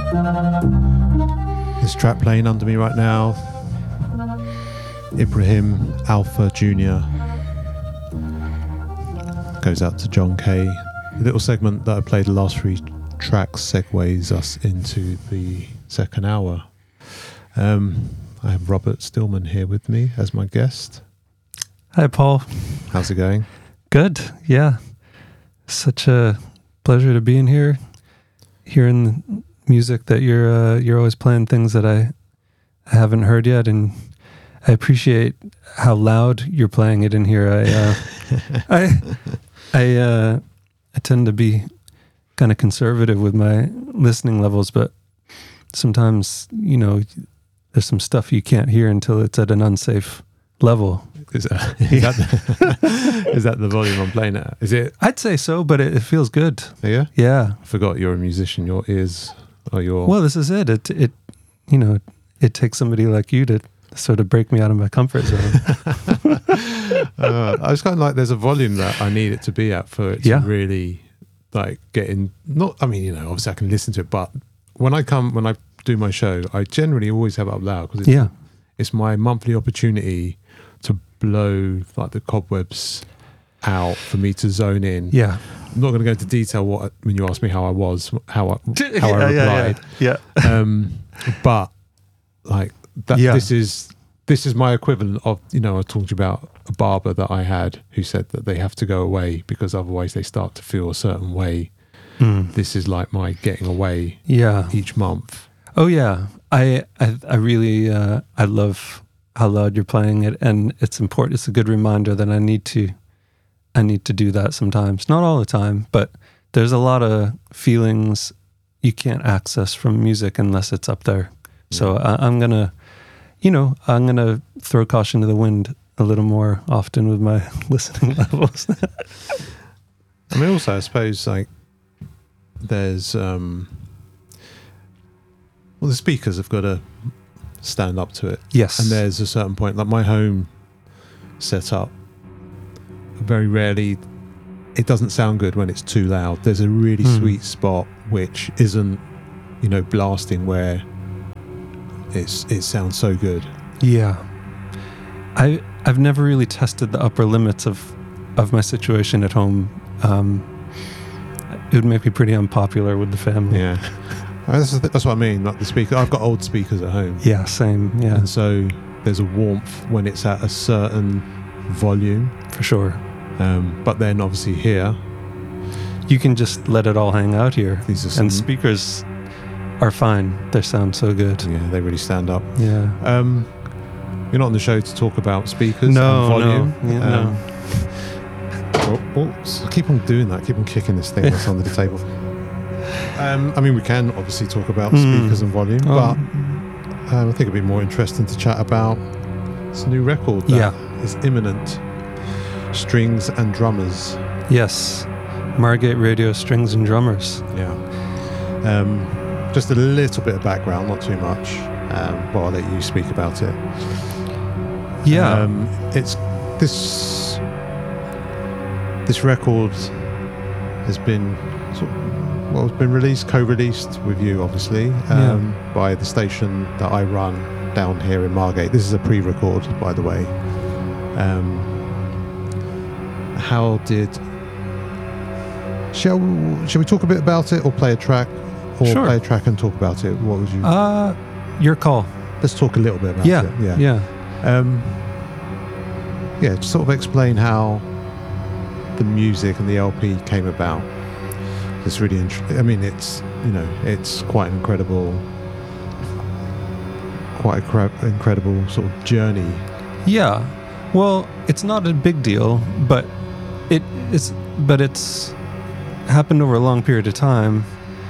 This track playing under me right now, Ibrahim Alpha Jr. Goes out to John Kay. The little segment that I played the last 3 tracks segues us into the second hour. I have Robert Stillman here with me as my guest. Hi, Paul. How's it going? Good. Yeah. Such a pleasure to be in here, hearing the music that you're always playing, things that I haven't heard yet, and I appreciate how loud you're playing it in here. I tend to be kind of conservative with my listening levels, but sometimes, there's some stuff you can't hear until it's at an unsafe level. Is that the volume I'm playing at? Is it? I'd say so, but it feels good. Yeah? Yeah. I forgot you're a musician. Your ears are your... Well, this is it. It takes somebody like you to sort of break me out of my comfort zone. I was kind of like, there's a volume that I need it to be at for it to really like get in. Not, I mean, obviously I can listen to it, but when I do my show, I generally always have it up loud because it's my monthly opportunity to blow like the cobwebs out for me to zone in. Yeah. I'm not going to go into detail when you asked me how I was, how I replied. Yeah. But like that, this is my equivalent of, I talked to you about a barber that I had who said that they have to go away because otherwise they start to feel a certain way. This is like my getting away each month. Oh yeah. I really, I love how loud you're playing it, and it's important. It's a good reminder that I need to do that sometimes. Not all the time, but there's a lot of feelings you can't access from music unless it's up there. Yeah. So I'm gonna throw caution to the wind a little more often with my listening levels. I mean, also, I suppose like there's the speakers have got to stand up to it. Yes. And there's a certain point, like my home setup, very rarely, it doesn't sound good when it's too loud. There's a really sweet spot which isn't, blasting, where it sounds so good. Yeah. I've never really tested the upper limits of my situation at home. It would make me pretty unpopular with the family. Yeah. That's what I mean. Like the speaker, I've got old speakers at home. Yeah, same. Yeah, and so there's a warmth when it's at a certain volume, for sure. But then obviously here, you can just let it all hang out here. And speakers are fine. They sound so good. Yeah, they really stand up. Yeah. You're not on the show to talk about speakers and volume. No. So keep on doing that. Keep on kicking this thing that's under the table. I mean, we can obviously talk about speakers and volume, but I think it'd be more interesting to chat about this new record that is imminent. Strings and Drummers. Yes. Margate Radio Strings and Drummers. Yeah. Just a little bit of background, not too much, but I'll let you speak about it. Yeah. It's this record has been it's been released, co-released with you, obviously, by the station that I run down here in Margate. This is a pre-record, by the way. Shall we talk a bit about it, or play a track, or play a track and talk about it? What would you? Your call. Let's talk a little bit about it. Just sort of explain how the music and the LP came about. It's really interesting. I mean, it's quite an incredible sort of journey. Yeah. Well, it's not a big deal, but it's happened over a long period of time.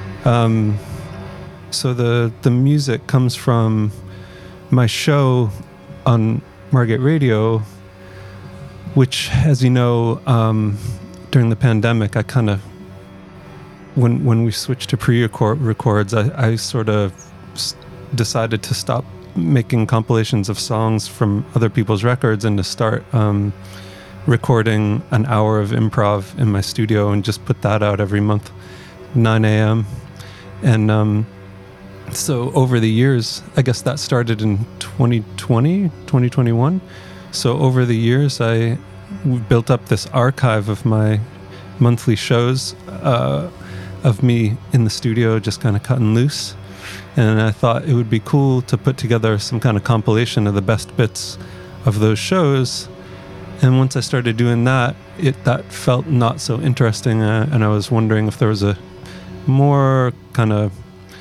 So the music comes from my show on Margate Radio, which, as you know, during the pandemic, I kind of, when we switched to pre-records, I sort of decided to stop making compilations of songs from other people's records and to start recording an hour of improv in my studio and just put that out every month, 9 a.m. And So over the years, I guess that started in 2020, 2021. So over the years, I built up this archive of my monthly shows of me in the studio just kind of cutting loose. And I thought it would be cool to put together some kind of compilation of the best bits of those shows. And once I started doing that, that felt not so interesting. And I was wondering if there was a more kind of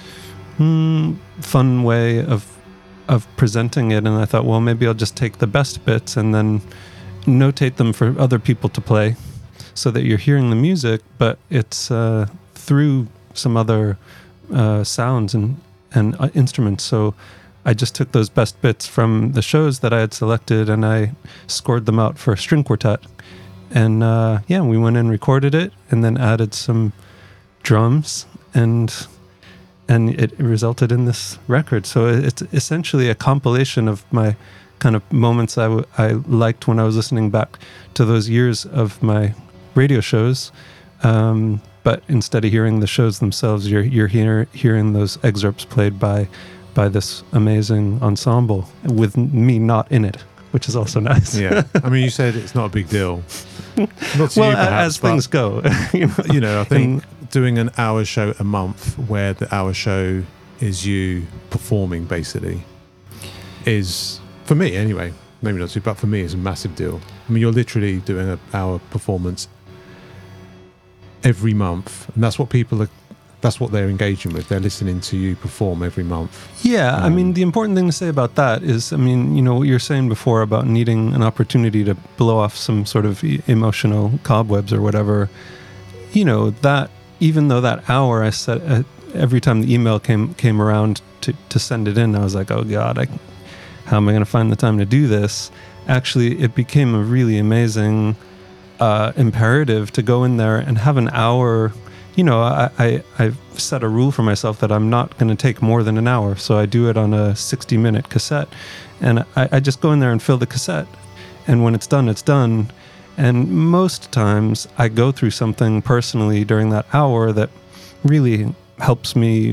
fun way of presenting it. And I thought, well, maybe I'll just take the best bits and then notate them for other people to play so that you're hearing the music, but it's through some other sounds and instruments. So I just took those best bits from the shows that I had selected and I scored them out for a string quartet. And we went and recorded it and then added some drums and it resulted in this record. So it's essentially a compilation of my kind of moments I liked when I was listening back to those years of my radio shows. But instead of hearing the shows themselves, you're hearing those excerpts played by this amazing ensemble with me not in it, which is also nice. Yeah, I mean, you said it's not a big deal. Not to well, you, perhaps, as things go. I think doing an hour show a month where the hour show is you performing basically is, for me anyway, maybe not to, but for me, is a massive deal. I mean, you're literally doing an hour performance every month, and that's what they're engaging with. They're listening to you perform every month. Yeah, I mean, the important thing to say about that is, I mean, what you were saying before about needing an opportunity to blow off some sort of emotional cobwebs or whatever, that even though that hour I said every time the email came around to send it in, I was like, oh God, how am I going to find the time to do this? Actually, it became a really amazing imperative to go in there and have an hour. I've set a rule for myself that I'm not going to take more than an hour. So I do it on a 60-minute cassette. And I just go in there and fill the cassette. And when it's done, it's done. And most times I go through something personally during that hour that really helps me,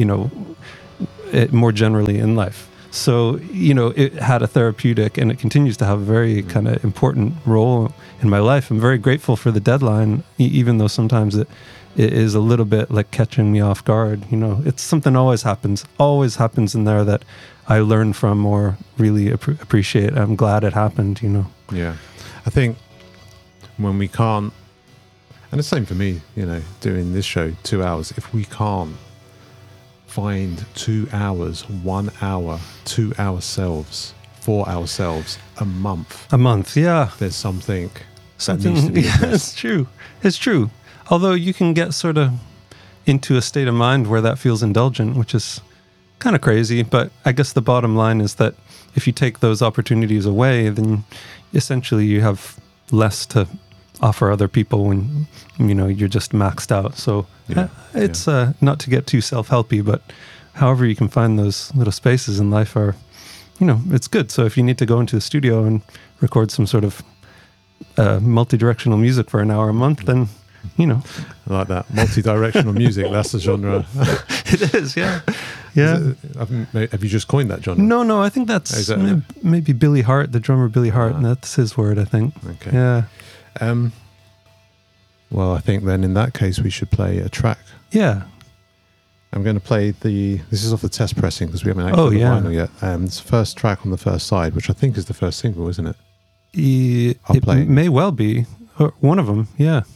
more generally in life. So, it had a therapeutic, and it continues to have a very kind of important role in my life. I'm very grateful for the deadline, even though sometimes it is a little bit like catching me off guard. It's something always happens in there that I learn from or really appreciate. I'm glad it happened, Yeah. I think when we can't, and the same for me, doing this show 2 hours, if we can't find 2 hours, 1 hour to ourselves, for ourselves, a month, yeah, there's something that needs to be addressed. It's true. Although you can get sort of into a state of mind where that feels indulgent, which is kind of crazy. But I guess the bottom line is that if you take those opportunities away, then essentially you have less to offer other people when, you're just maxed out. So it's not to get too self-helpy, but however you can find those little spaces in life are, it's good. So if you need to go into the studio and record some sort of multi-directional music for an hour a month, then I like that. Multi-directional music, that's the genre. It is, yeah. Have you just coined that genre? No, I think that's maybe Billy Hart, the drummer Billy Hart, and that's his word, I think. Okay. Yeah. Well, I think then in that case we should play a track. Yeah. I'm going to play this is off the test pressing because we haven't actually done the vinyl yet. It's the first track on the first side, which I think is the first single, isn't it? It may well be. One of them, yeah.